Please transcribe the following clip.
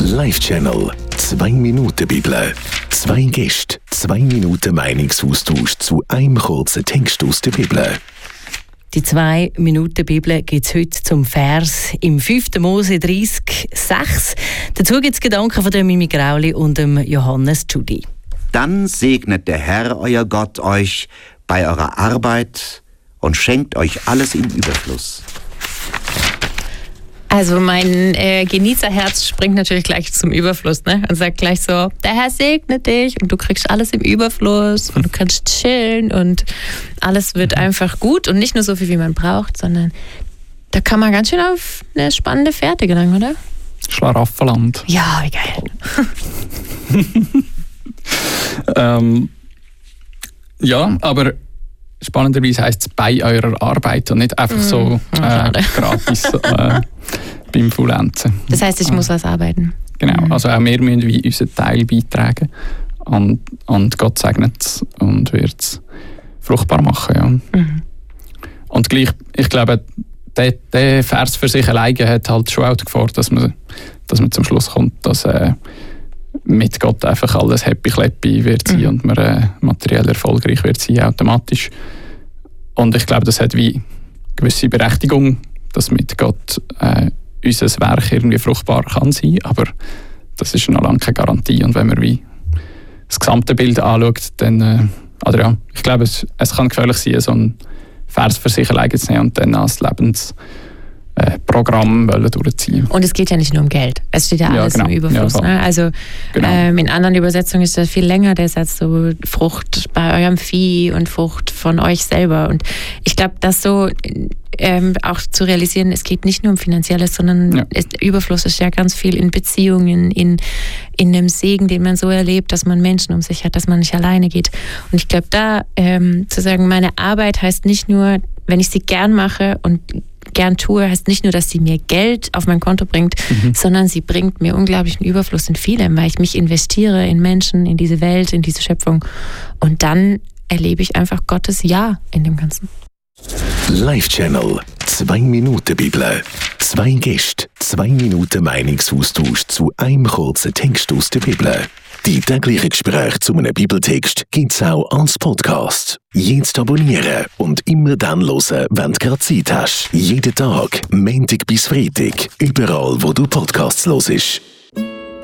Live-Channel 2 Minuten Bibel. 2 Gäste, 2 Minuten Meinungsaustausch zu einem kurzen Text aus der Bibel. Die 2 Minuten Bibel gibt es heute zum Vers im 5. Mose 30,6. Dazu gibt es Gedanken von dem Mimi Grauli und dem Johannes Judy. Dann segnet der Herr, euer Gott, euch bei eurer Arbeit und schenkt euch alles im Überfluss. Also mein Genießerherz springt natürlich gleich zum Überfluss, ne? Und sagt gleich so, der Herr segnet dich und du kriegst alles im Überfluss und du kannst chillen und alles wird einfach gut und nicht nur so viel, wie man braucht, sondern da kann man ganz schön auf eine spannende Fährte gelangen, oder? Schlaraffenland. Ja, wie geil. Ja, aber spannenderweise heisst es bei eurer Arbeit und nicht einfach so gratis beim Fullenzen. Das heisst, ich muss was arbeiten. Genau, also auch wir müssen wie unseren Teil beitragen und Gott segnet es und wird es fruchtbar machen. Ja. Und gleich, ich glaube, der Vers für sich alleine hat halt schon auch die Gefahr, dass man zum Schluss kommt, dass mit Gott einfach alles happy-clappy wird sein und man materiell erfolgreich wird sein, automatisch. Und ich glaube, das hat wie gewisse Berechtigung, dass mit Gott unser Werk irgendwie fruchtbar kann sein, aber das ist noch lange keine Garantie. Und wenn man wie das gesamte Bild anschaut, dann, ich glaube, es kann gefährlich sein, so einen Vers für sich alleine zu nehmen und dann als Lebensprogramm durchziehen. Und es geht ja nicht nur um Geld. Es steht ja alles im Überfluss. Ja, ne? Also in anderen Übersetzungen ist das viel länger, der Satz so Frucht bei eurem Vieh und Frucht von euch selber. Und ich glaube, das so auch zu realisieren, es geht nicht nur um Finanzielles, sondern Überfluss ist ja ganz viel in Beziehungen, in dem Segen, den man so erlebt, dass man Menschen um sich hat, dass man nicht alleine geht. Und ich glaube, da zu sagen, meine Arbeit heißt nicht nur, wenn ich sie gern mache und gern tue, heißt nicht nur, dass sie mir Geld auf mein Konto bringt, sondern sie bringt mir unglaublichen Überfluss in vielem, weil ich mich investiere in Menschen, in diese Welt, in diese Schöpfung. Und dann erlebe ich einfach Gottes Ja in dem Ganzen. Live-Channel 2 Minuten Bibel. 2 Gäste, 2 Minuten Meinungsaustausch zu einem kurzen Text aus der Bibel. Die täglichen Gespräche zu einem Bibeltext gibt es auch als Podcast. Jetzt abonnieren und immer dann hören, wenn du gerade Zeit hast. Jeden Tag, Montag bis Freitag, überall wo du Podcasts hörst.